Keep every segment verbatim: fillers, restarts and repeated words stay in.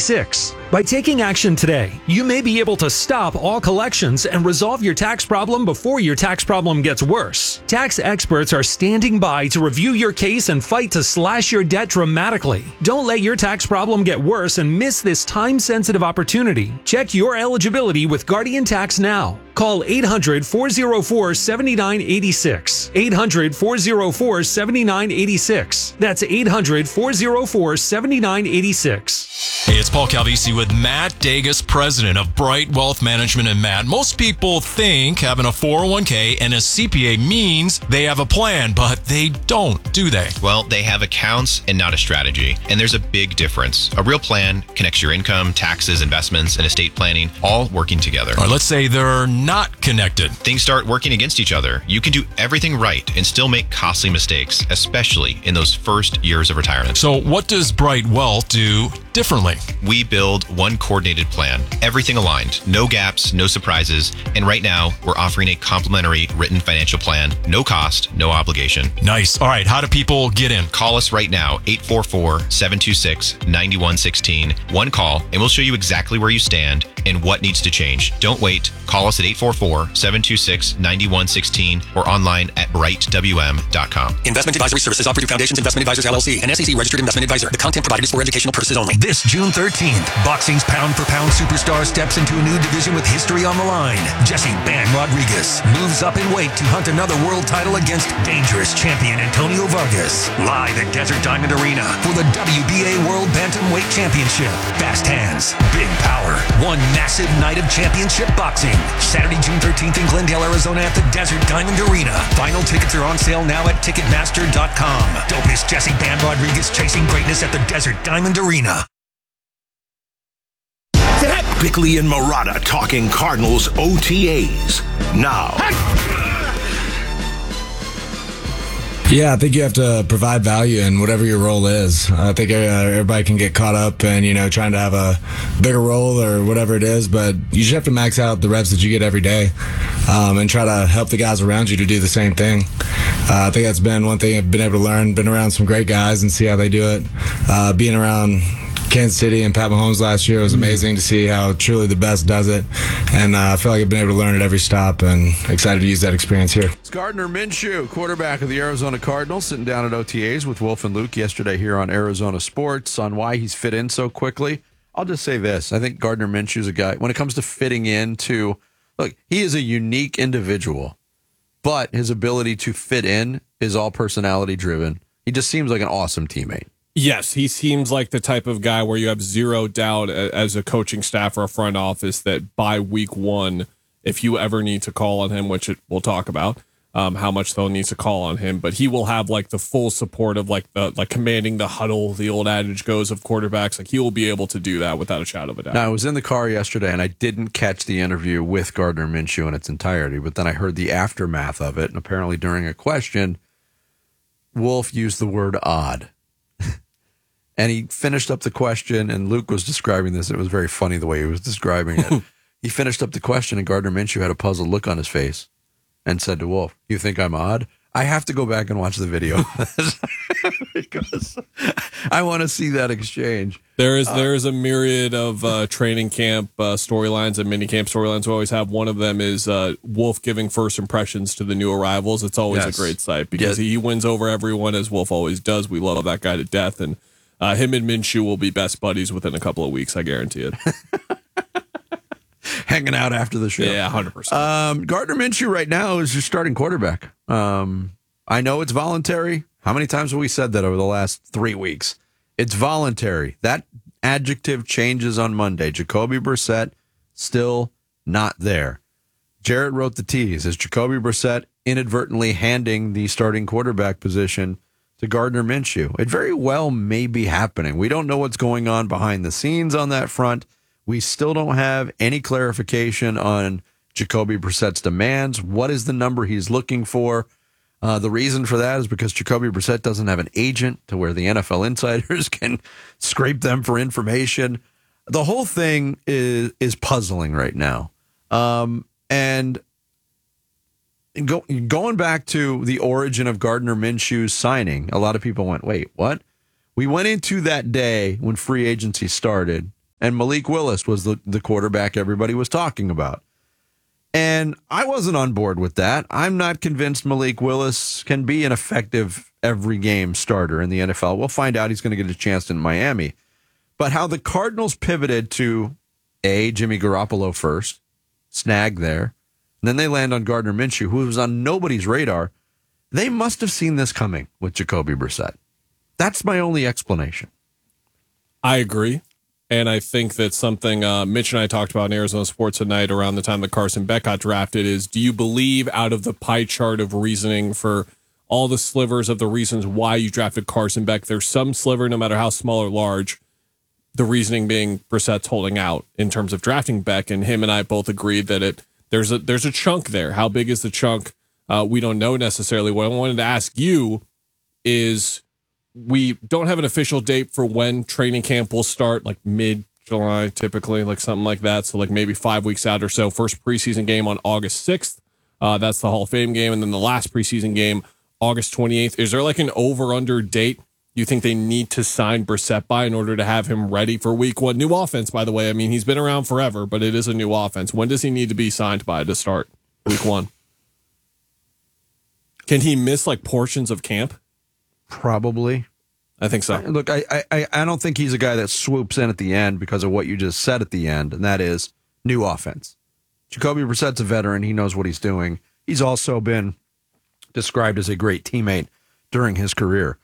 eighty-six. By taking action today, you may be able to stop all collections and resolve your tax problem before your tax problem gets worse. Tax experts are standing by to review your case and fight to slash your debt dramatically. Don't let your tax problem get worse and miss this time-sensitive opportunity. Check your eligibility with Guardian Tax now. Call eight hundred, four oh four, seven nine eight six. eight hundred, four oh four, seven nine eight six. That's eight hundred, four oh four, seven nine eight six. Hey, it's Paul Calvisi with Matt Dagus, president of Bright Wealth Management. And Matt, most people think having a four oh one k and a C P A means they have a plan, but they don't, do they? Well, they have accounts and not a strategy. And there's a big difference. A real plan connects your income, taxes, investments, and estate planning all working together. All right, let's say they're not connected. Things start working against each other. You can do everything right and still make costly mistakes, especially in those first years of retirement. So what does Bright Wealth do differently? We build one coordinated plan, everything aligned, no gaps, no surprises. And right now, we're offering a complimentary written financial plan, no cost, no obligation. Nice. All right, how do people get in? Call us right now, eight four four, seven two six, nine one one six. One call, and we'll show you exactly where you stand and what needs to change. Don't wait. Call us at eight four four, seven two six, nine one one six or online at bright w m dot com. Investment advisory services offered through Foundations Investment Advisors, L L C, an S E C registered investment advisor. The content provided is for educational purposes only. This June thirteenth, boxing's pound-for-pound superstar steps into a new division with history on the line. Jesse Bam Rodriguez moves up in weight to hunt another world title against dangerous champion Antonio Vargas. Live at Desert Diamond Arena for the W B A World Bantamweight Championship. Fast hands, big power, one massive night of championship boxing. Saturday, June thirteenth in Glendale, Arizona at the Desert Diamond Arena. Final tickets are on sale now at ticketmaster dot com. Don't miss Jesse Bam Rodriguez chasing greatness at the Desert Diamond Arena. Bickley and Marotta talking Cardinals O T As. Now. Yeah, I think you have to provide value in whatever your role is. I think uh, everybody can get caught up in, you know, trying to have a bigger role or whatever it is, but you just have to max out the reps that you get every day um, and try to help the guys around you to do the same thing. Uh, I think that's been one thing I've been able to learn, been around some great guys and see how they do it. Uh, being around Kansas City and Pat Mahomes last year, it was amazing to see how truly the best does it. And uh, I feel like I've been able to learn at every stop and excited to use that experience here. It's Gardner Minshew, quarterback of the Arizona Cardinals, sitting down at O T As with Wolf and Luke yesterday here on Arizona Sports on why he's fit in so quickly. I'll just say this. I think Gardner Minshew is a guy, when it comes to fitting into, look, he is a unique individual, but his ability to fit in is all personality driven. He just seems like an awesome teammate. Yes, he seems like the type of guy where you have zero doubt as a coaching staff or a front office that by week one, if you ever need to call on him, which it, we'll talk about, um, how much they'll need to call on him, but he will have like the full support of like the like commanding the huddle, the old adage goes of quarterbacks. Like he will be able to do that without a shadow of a doubt. Now, I was in the car yesterday and I didn't catch the interview with Gardner Minshew in its entirety, but then I heard the aftermath of it, and apparently during a question, Wolf used the word odd. And he finished up the question, and Luke was describing this. It was very funny the way he was describing it. He finished up the question, and Gardner Minshew had a puzzled look on his face and said to Wolf, "You think I'm odd?" I have to go back and watch the video because I want to see that exchange. There is there is a myriad of uh, training camp uh, storylines and mini camp storylines. We always have one of them is uh, Wolf giving first impressions to the new arrivals. It's always yes. a great sight because yes. he wins over everyone, as Wolf always does. We love that guy to death, and Uh, him and Minshew will be best buddies within a couple of weeks. I guarantee it. Hanging out after the show. Yeah, one hundred percent. Um, Gardner Minshew right now is your starting quarterback. Um, I know it's voluntary. How many times have we said that over the last three weeks? It's voluntary. That adjective changes on Monday. Jacoby Brissett still not there. Jarrett wrote the tease. Is Jacoby Brissett inadvertently handing the starting quarterback position to Gardner Minshew? It very well may be happening. We don't know what's going on behind the scenes on that front. We still don't have any clarification on Jacoby Brissett's demands. What is the number he's looking for? Uh, the reason for that is because Jacoby Brissett doesn't have an agent to where the N F L insiders can scrape them for information. The whole thing is is puzzling right now. Um, and Go, going back to the origin of Gardner Minshew's signing, a lot of people went, wait, what? We went into that day when free agency started, and Malik Willis was the, the quarterback everybody was talking about. And I wasn't on board with that. I'm not convinced Malik Willis can be an effective every game starter in the N F L. We'll find out. He's going to get a chance in Miami. But how the Cardinals pivoted to, A, Jimmy Garoppolo first, snag there, and then they land on Gardner Minshew, who was on nobody's radar. They must have seen this coming with Jacoby Brissett. That's my only explanation. I agree. And I think that something uh, Mitch and I talked about in Arizona Sports Tonight around the time that Carson Beck got drafted is, do you believe out of the pie chart of reasoning for all the slivers of the reasons why you drafted Carson Beck, there's some sliver, no matter how small or large, the reasoning being Brissett's holding out in terms of drafting Beck, and him and I both agreed that it there's a there's a chunk there. How big is the chunk? Uh, we don't know necessarily. What I wanted to ask you is, we don't have an official date for when training camp will start, like mid-July typically, like something like that. So like maybe five weeks out or so. First preseason game on August sixth. Uh, that's the Hall of Fame game. And then the last preseason game, August twenty-eighth. Is there like an over-under date you think they need to sign Brissett by in order to have him ready for week one? New offense, by the way. I mean, he's been around forever, but it is a new offense. When does he need to be signed by to start week one? Can he miss like portions of camp? Probably. I think so. Look, I, I I don't think he's a guy that swoops in at the end because of what you just said at the end, and that is new offense. Jacoby Brissett's a veteran. He knows what he's doing. He's also been described as a great teammate during his career.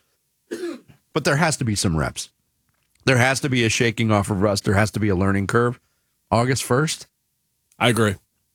But there has to be some reps. There has to be a shaking off of rust. There has to be a learning curve. August first? I agree.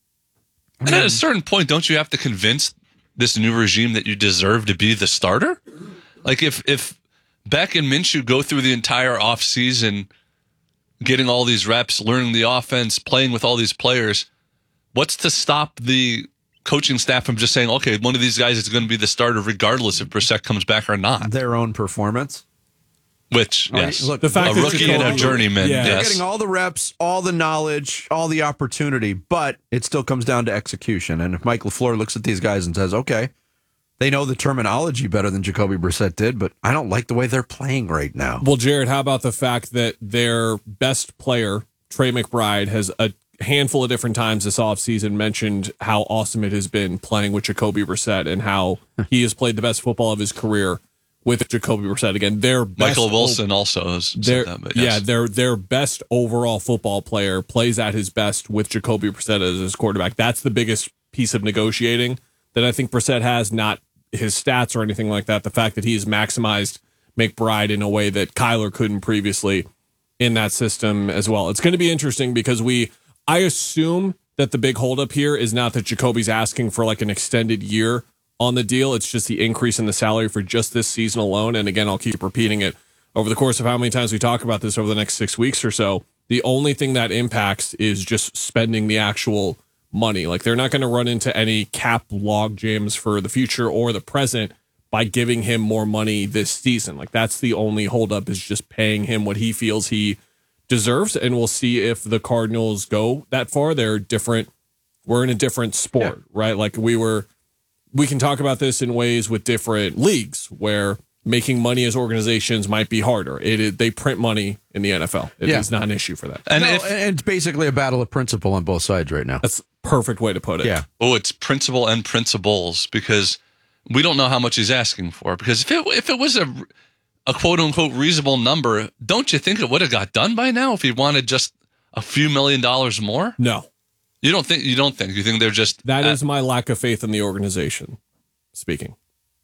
And at a certain point, don't you have to convince this new regime that you deserve to be the starter? Like if if Beck and Minshew go through the entire offseason getting all these reps, learning the offense, playing with all these players, what's to stop the coaching staff from just saying, okay, one of these guys is going to be the starter regardless if Brissett comes back or not? Their own performance. Which, I mean, yes, look, the fact a that rookie and a journeyman. Yeah. They're Yes. getting all the reps, all the knowledge, all the opportunity, but it still comes down to execution. And if Mike LaFleur looks at these guys and says, okay, they know the terminology better than Jacoby Brissett did, but I don't like the way they're playing right now. Well, Jared, how about the fact that their best player, Trey McBride, has a handful of different times this offseason mentioned how awesome it has been playing with Jacoby Brissett and how he has played the best football of his career with Jacoby Brissett. Again, their best Michael Wilson o- also has their, said that. But yes. Yeah, their their best overall football player plays at his best with Jacoby Brissett as his quarterback. That's the biggest piece of negotiating that I think Brissett has, not his stats or anything like that. The fact that he has maximized McBride in a way that Kyler couldn't previously in that system as well. It's going to be interesting because we, I assume that the big holdup here is not that Jacoby's asking for like an extended year on the deal. It's just the increase in the salary for just this season alone. And again, I'll keep repeating it over the course of how many times we talk about this over the next six weeks or so. The only thing that impacts is just spending the actual money. Like they're not going to run into any cap log jams for the future or the present by giving him more money this season. Like that's the only holdup, is just paying him what he feels he deserves. And we'll see if the Cardinals go that far. They're different. We're in a different sport, yeah. right? Like we were, we can talk about this in ways with different leagues where making money as organizations might be harder. It is, they print money in the N F L. It yeah. is not an issue for that. And, no, if, and it's basically a battle of principle on both sides right now. That's a perfect way to put it. Yeah. Oh, it's principle and principles, because we don't know how much he's asking for. Because if it if it was a a quote unquote reasonable number, don't you think it would have got done by now if he wanted just a few million dollars more? No. You don't think you don't think you think they're just That at, is my lack of faith in the organization speaking.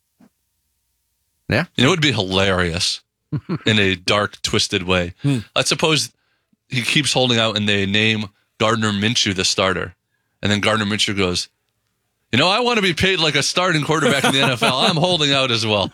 Yeah. You know, it would be hilarious in a dark, twisted way. Hmm. Let's suppose he keeps holding out and they name Gardner Minshew the starter. And then Gardner Minshew goes, you know, I want to be paid like a starting quarterback in the N F L. I'm holding out as well.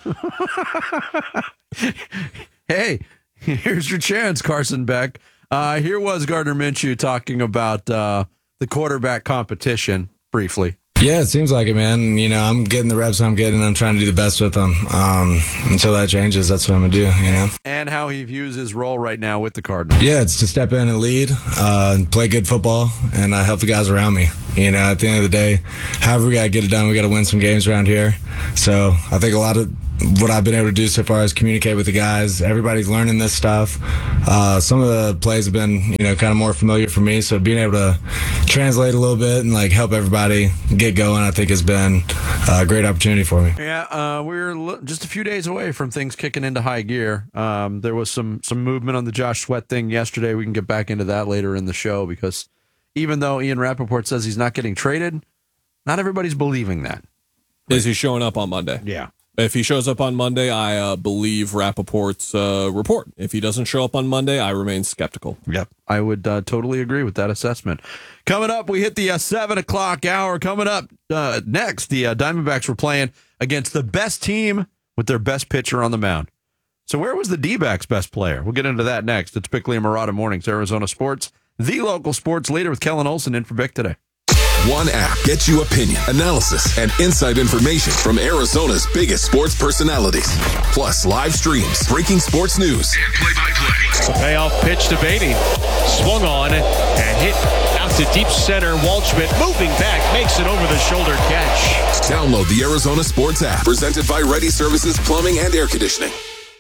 Hey, here's your chance, Carson Beck. Uh, here was Gardner Minshew talking about uh, the quarterback competition briefly. Yeah, it seems like it, man. You know, I'm getting the reps I'm getting. I'm trying to do the best with them. Um, until that changes, that's what I'm going to do, you know? And how he views his role right now with the Cardinals. Yeah, it's to step in and lead, uh, play good football, and uh, help the guys around me. You know, at the end of the day, however we got to get it done, we got to win some games around here. So I think a lot of what I've been able to do so far is communicate with the guys. Everybody's learning this stuff. Uh, some of the plays have been, you know, kind of more familiar for me. So being able to translate a little bit and like help everybody get going, I think has been a great opportunity for me. Yeah, uh, we're just a few days away from things kicking into high gear. Um, there was some some movement on the Josh Sweat thing yesterday. We can get back into that later in the show because even though Ian Rappaport says he's not getting traded, not everybody's believing that. Is he showing up on Monday? Yeah. If he shows up on Monday, I uh, believe Rappaport's uh, report. If he doesn't show up on Monday, I remain skeptical. Yep. I would uh, totally agree with that assessment. Coming up, we hit the uh, seven o'clock hour. Coming up uh, next, the uh, Diamondbacks were playing against the best team with their best pitcher on the mound. So where was the D-backs' best player? We'll get into that next. It's Bickley and Murata Mornings, Arizona Sports, the local sports leader with Kellen Olson in for Bick today. One app gets you opinion, analysis, and inside information from Arizona's biggest sports personalities. Plus live streams, breaking sports news, and play-by-play. Payoff pitch to Beatty. Swung on and hit out to deep center. Waldschmidt moving back, makes an over-the-shoulder catch. Download the Arizona Sports app, presented by Ready Services Plumbing and Air Conditioning.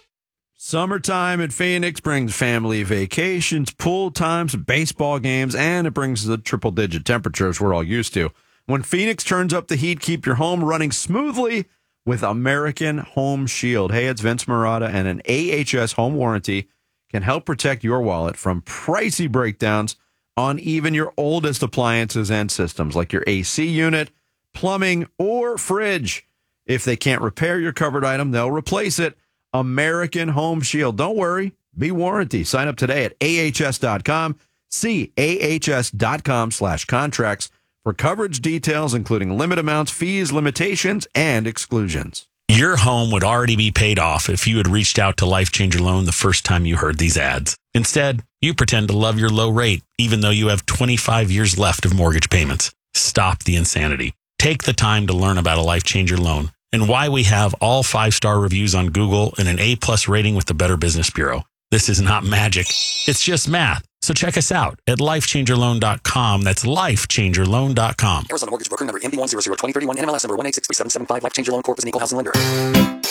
Summertime in Phoenix brings family vacations, pool times, baseball games, and it brings the triple-digit temperatures we're all used to. When Phoenix turns up the heat, keep your home running smoothly with American Home Shield. Hey, it's Vince Murata, and an A H S home warranty can help protect your wallet from pricey breakdowns on even your oldest appliances and systems, like your A C unit, plumbing, or fridge. If they can't repair your covered item, they'll replace it. American Home Shield. Don't worry. Be warranty. Sign up today at A H S dot com. See A H S dot com slash contracts for coverage details, including limit amounts, fees, limitations, and exclusions. Your home would already be paid off if you had reached out to Life Changer Loan the first time you heard these ads. Instead, you pretend to love your low rate, even though you have twenty-five years left of mortgage payments. Stop the insanity. Take the time to learn about a Life Changer Loan and why we have all five-star reviews on Google and an A-plus rating with the Better Business Bureau. This is not magic. It's just math. So check us out at life changer loan dot com. That's life changer loan dot com. Arizona Mortgage Broker number M B one zero zero two zero three one, N M L S number one eight six three seven seven five. Life Changer Loan Corp is an equal housing lender.